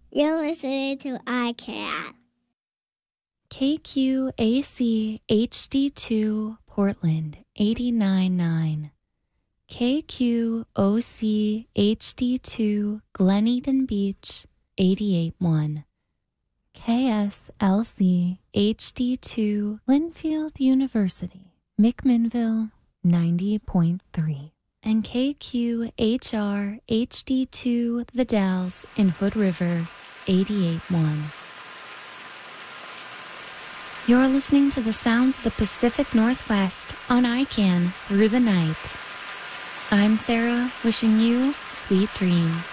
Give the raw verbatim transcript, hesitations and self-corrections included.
You're listening to I C A N. K Q A C H D two Portland eighty-nine point nine. K Q O C H D two Glen Eden Beach eighty-eight point one. K S L C H D two Linfield University McMinnville ninety point three. And K Q H R H D two The Dalles in Hood River eighty-eight point one. You're listening to the sounds of the Pacific Northwest on I C A N through the night. I'm Sarah, wishing you sweet dreams.